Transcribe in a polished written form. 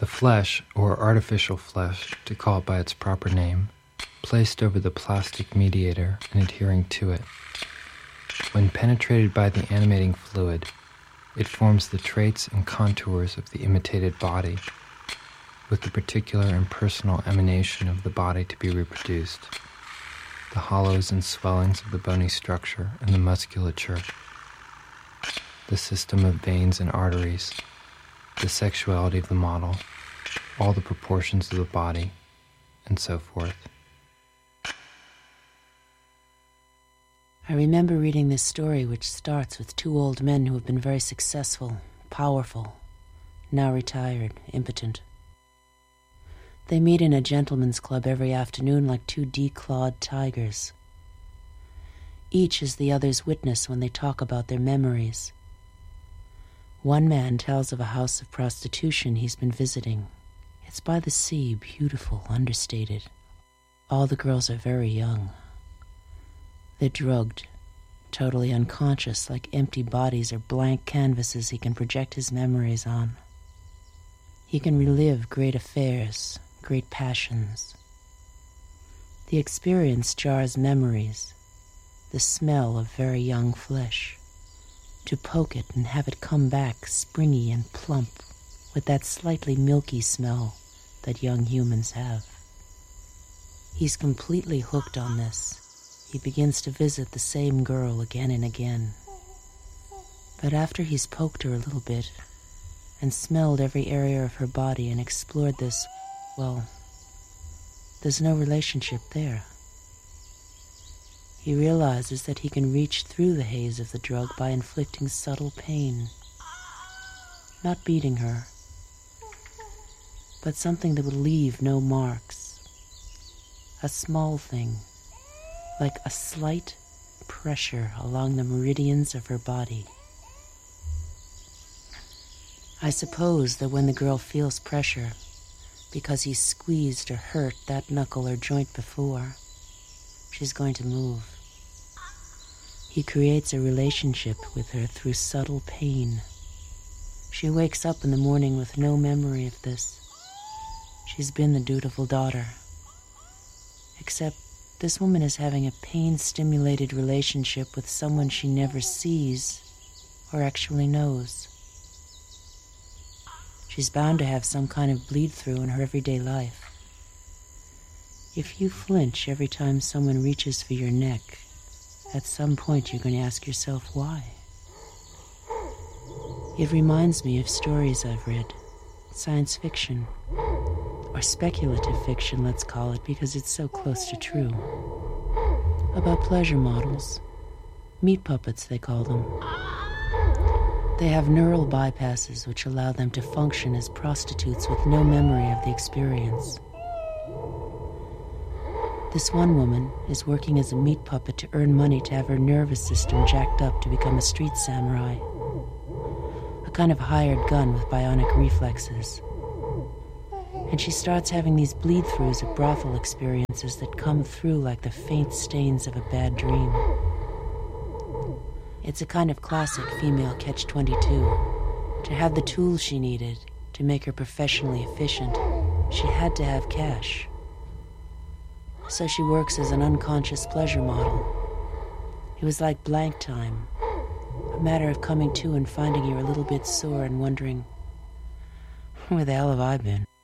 The flesh, or artificial flesh, to call it by its proper name, placed over the plastic mediator and adhering to it. When penetrated by the animating fluid, it forms the traits and contours of the imitated body, with the particular and personal emanation of the body to be reproduced, the hollows and swellings of the bony structure and the musculature, the system of veins and arteries, the sexuality of the model, all the proportions of the body, and so forth. I remember reading this story, which starts with two old men who have been very successful, powerful, now retired, impotent. They meet in a gentleman's club every afternoon like two declawed tigers. Each is the other's witness when they talk about their memories. One man tells of a house of prostitution he's been visiting. It's by the sea, beautiful, understated. All the girls are very young. They're drugged, totally unconscious, like empty bodies or blank canvases he can project his memories on. He can relive great affairs, great passions. The experience jars memories, the smell of very young flesh. To poke it and have it come back springy and plump with that slightly milky smell that young humans have. He's completely hooked on this. He begins to visit the same girl again and again. But after he's poked her a little bit and smelled every area of her body and explored this, well, there's no relationship there. He realizes that he can reach through the haze of the drug by inflicting subtle pain. Not beating her, but something that would leave no marks. A small thing, like a slight pressure along the meridians of her body. I suppose that when the girl feels pressure, because he squeezed or hurt that knuckle or joint before, she's going to move. He creates a relationship with her through subtle pain. She wakes up in the morning with no memory of this. She's been the dutiful daughter. Except this woman is having a pain-stimulated relationship with someone she never sees or actually knows. She's bound to have some kind of bleed-through in her everyday life. If you flinch every time someone reaches for your neck, at some point you're going to ask yourself why. It reminds me of stories I've read, science fiction, or speculative fiction, let's call it, because it's so close to true, about pleasure models, meat puppets they call them. They have neural bypasses which allow them to function as prostitutes with no memory of the experience. This one woman is working as a meat puppet to earn money to have her nervous system jacked up to become a street samurai, a kind of hired gun with bionic reflexes. And she starts having these bleed-throughs of brothel experiences that come through like the faint stains of a bad dream. It's a kind of classic female catch-22. To have the tools she needed to make her professionally efficient, she had to have cash. So she works as an unconscious pleasure model. It was like blank time, a matter of coming to and finding you're a little bit sore and wondering, where the hell have I been?